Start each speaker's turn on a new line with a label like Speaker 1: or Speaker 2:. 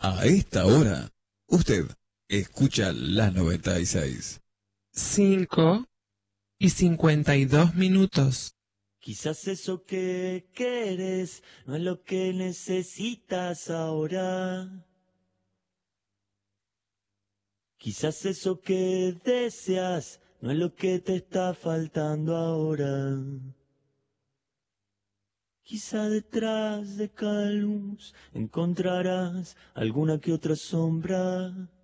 Speaker 1: A esta hora, usted escucha la 96.
Speaker 2: 5:52.
Speaker 3: Quizás eso que quieres no es lo que necesitas ahora. Quizás eso que deseas no es lo que te está faltando ahora. Quizá detrás de cada luz encontrarás alguna que otra sombra.